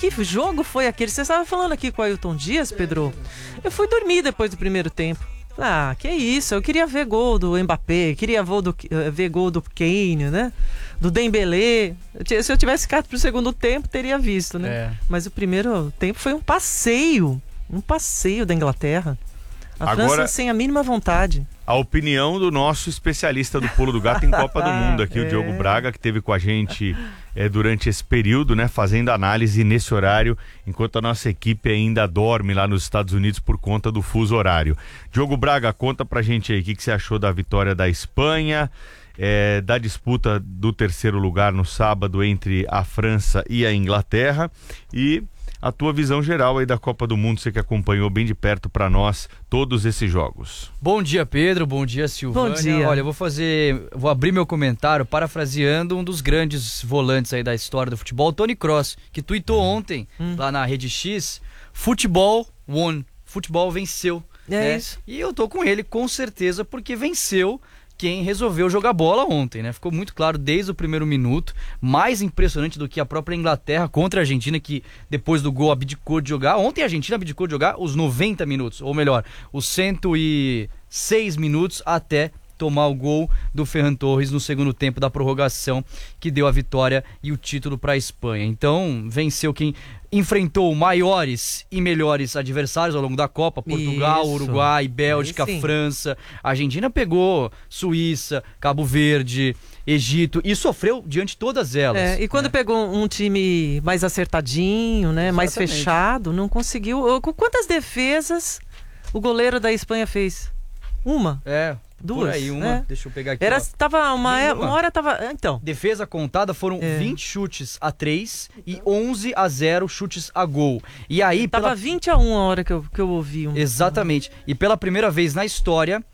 que jogo foi aquele? Você estava falando aqui com o Ailton Dias, Pedro. Eu fui dormir depois do primeiro tempo. Ah, que isso, eu queria ver gol do Mbappé, queria ver gol do Kane, né? Do Dembélé. Se eu tivesse ficado pro segundo tempo, teria visto, né? Mas o primeiro tempo foi um passeio da Inglaterra. A França sem a mínima vontade. A opinião do nosso especialista do pulo do gato em Copa do Mundo aqui, o Diogo Braga, que esteve com a gente durante esse período, né, fazendo análise nesse horário, enquanto a nossa equipe ainda dorme lá nos Estados Unidos por conta do fuso horário. Diogo Braga, conta pra gente aí o que você achou da vitória da Espanha, da disputa do terceiro lugar no sábado entre a França e a Inglaterra, e a tua visão geral aí da Copa do Mundo, você que acompanhou bem de perto para nós todos esses jogos. Bom dia, Pedro, bom dia, Silvânia. Bom dia. Olha, vou abrir meu comentário parafraseando um dos grandes volantes aí da história do futebol, Tony Kroos, que tuitou ontem lá na Rede X, futebol won, futebol venceu. Né? Isso. E eu tô com ele com certeza porque venceu quem resolveu jogar bola ontem, né? Ficou muito claro desde o primeiro minuto, mais impressionante do que a própria Inglaterra contra a Argentina, que depois do gol abdicou de jogar. Ontem a Argentina abdicou de jogar os 90 minutos, ou melhor, os 106 minutos até tomar o gol do Ferran Torres no segundo tempo da prorrogação, que deu a vitória e o título para a Espanha. Então, venceu quem enfrentou maiores e melhores adversários ao longo da Copa, Portugal, Uruguai, Bélgica, França. A Argentina pegou Suíça, Cabo Verde, Egito e sofreu diante de todas elas. E quando pegou um time mais acertadinho, né, mais fechado, não conseguiu. Quantas defesas o goleiro da Espanha fez? Uma? Duas, por aí, uma. Deixa eu pegar aqui. Uma hora tava. Então. Defesa contada foram 20 chutes a 3 e 11 a 0 chutes a gol. E aí. Tava 20 a 1 a hora que eu ouvi. Exatamente. E pela primeira vez na história,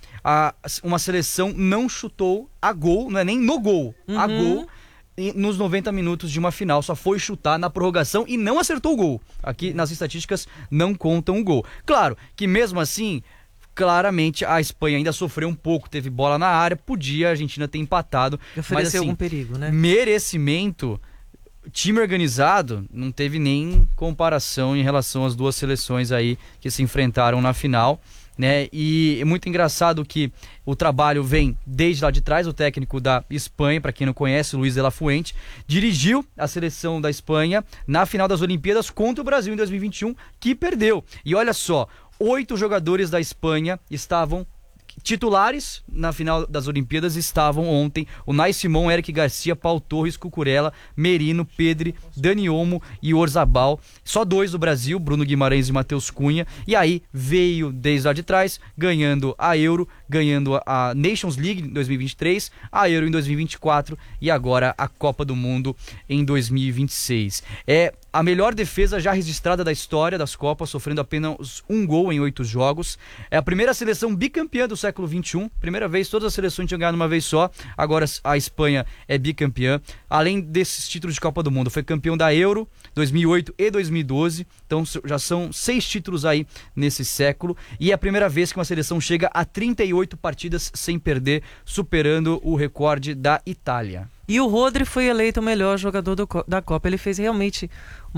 uma seleção não chutou a gol, não é nem no gol, a gol. Nos 90 minutos de uma final, só foi chutar na prorrogação e não acertou o gol. Aqui nas estatísticas não contam o gol. Claro que mesmo assim, claramente a Espanha ainda sofreu um pouco, teve bola na área, podia a Argentina ter empatado. Ofereceu algum perigo, né? Merecimento, time organizado, não teve nem comparação em relação às duas seleções aí que se enfrentaram na final. Né? E é muito engraçado que o trabalho vem desde lá de trás. O técnico da Espanha, para quem não conhece, Luis de la Fuente, dirigiu a seleção da Espanha na final das Olimpíadas contra o Brasil em 2021, que perdeu. E olha só, 8 jogadores da Espanha estavam titulares na final das Olimpíadas, estavam ontem o Unai Simón, Eric Garcia, Pau Torres, Cucurella, Merino, Pedri, Dani Olmo e Orzabal. Só 2 do Brasil, Bruno Guimarães e Matheus Cunha. E aí veio desde lá de trás, ganhando a Euro, ganhando a Nations League em 2023, a Euro em 2024 e agora a Copa do Mundo em 2026. É a melhor defesa já registrada da história das Copas, sofrendo apenas um gol em 8 jogos. É a primeira seleção bicampeã do século XXI. Primeira vez, todas as seleções tinham ganhado uma vez só. Agora a Espanha é bicampeã. Além desses títulos de Copa do Mundo, foi campeão da Euro 2008 e 2012. Então já são 6 títulos aí nesse século. E é a primeira vez que uma seleção chega a 38 partidas sem perder, superando o recorde da Itália. E o Rodri foi eleito o melhor jogador da Copa. Ele fez realmente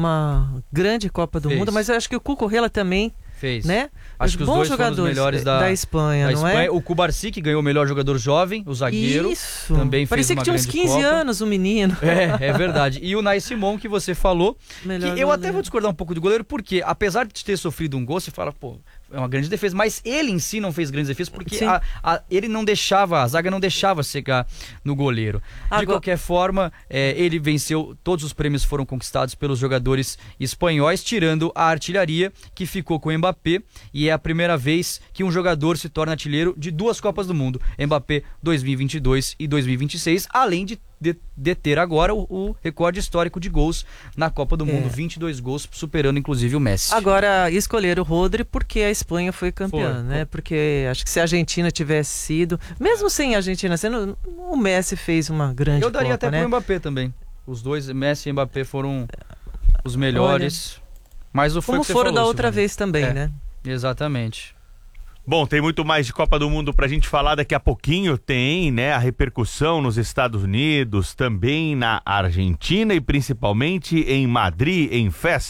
uma grande Copa do Mundo, mas eu acho que o Cucurella também fez, né? Acho que os dois foram os melhores da Espanha, da não Espanha. É? O Cubarsí, que ganhou o melhor jogador jovem, o zagueiro. Isso. Também parecia fez que tinha uns 15 Copa. anos o menino. É verdade. E o Unai Simón, que você falou, que eu até vou discordar um pouco do goleiro, porque apesar de ter sofrido um gol, você fala, pô, é uma grande defesa, mas ele em si não fez grandes defesas, porque ele não deixava, a zaga não deixava chegar no goleiro. De qualquer forma, ele venceu, todos os prêmios foram conquistados pelos jogadores espanhóis, tirando a artilharia, que ficou com o Mbappé, e é a primeira vez que um jogador se torna artilheiro de 2 Copas do Mundo, Mbappé 2022 e 2026, além de deter agora o recorde histórico de gols na Copa do Mundo, 22 gols, superando inclusive o Messi. Agora, escolheram o Rodri porque a Espanha foi campeã, né? Porque acho que se a Argentina tivesse sido, mesmo sem a Argentina sendo, o Messi fez uma grande Copa. Eu daria até pro Mbappé também. Os dois, Messi e Mbappé, foram os melhores. Olha, mas o como foram da outra vez também, né? Exatamente. Bom, tem muito mais de Copa do Mundo pra gente falar daqui a pouquinho. Tem, né, a repercussão nos Estados Unidos, também na Argentina e principalmente em Madrid, em festa.